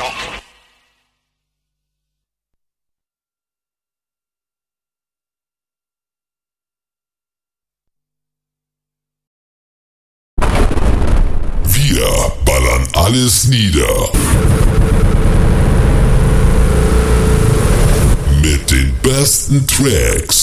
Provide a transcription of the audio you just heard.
Schock. Wir ballern alles nieder. Mit den besten Tracks.